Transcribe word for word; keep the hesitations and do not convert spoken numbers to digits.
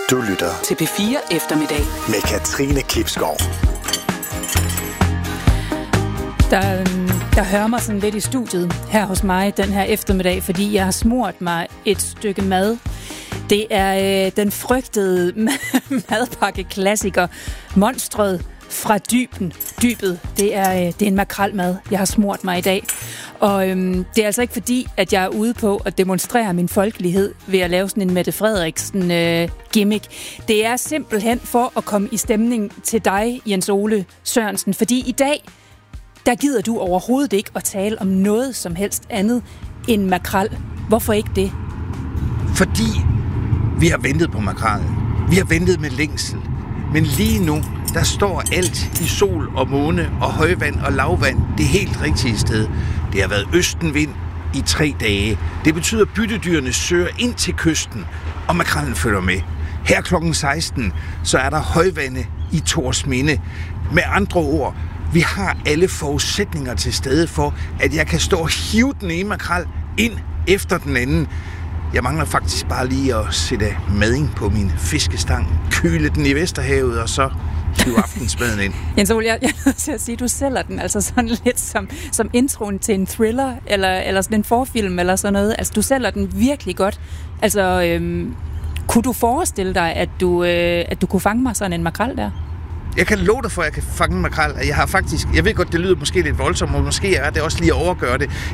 Du lytter til P fire Eftermiddag med Katrine Klipskov. Der, der hører mig sådan lidt i studiet her hos mig den her eftermiddag, fordi jeg har smurt mig et stykke mad. Det er øh, den frygtede madpakke-klassiker, monstret fra dyben. Dybet. Det er, øh, det er en makrelmad, jeg har smurt mig i dag. Og øhm, det er altså ikke fordi, at jeg er ude på at demonstrere min folkelighed ved at lave sådan en Mette Frederiksen øh, gimmick. Det er simpelthen for at komme i stemning til dig, Jens Ole Sørensen. Fordi i dag, der gider du overhovedet ikke at tale om noget som helst andet end makrel. Hvorfor ikke det? Fordi vi har ventet på makrellen. Vi har ventet med længsel. Men lige nu, der står alt i sol og måne og højvand og lavvand det helt rigtige sted. Det har været østenvind i tre dage. Det betyder, at byttedyrene søger ind til kysten, og makrellen følger med. Her klokken seksten, så er der højvande i Torsminde. Med andre ord, vi har alle forudsætninger til stede for, at jeg kan stå og hive den ene makrel ind efter den anden. Jeg mangler faktisk bare lige at sætte mading på min fiskestang, køle den i Vesterhavet og så hive aftensmaden ind. Jens Ole, jeg, jeg er nødt til at sige, at du sælger den altså sådan lidt som, som introen til en thriller, eller, eller sådan en forfilm, eller sådan noget. Altså, du sælger den virkelig godt. Altså, øhm, kunne du forestille dig, at du, øh, at du kunne fange mig sådan en makrel der? Jeg kan love dig for, at jeg kan fange en makrel. Jeg har faktisk, jeg ved godt, det lyder måske lidt voldsomt, og måske er det også lige at overgøre det.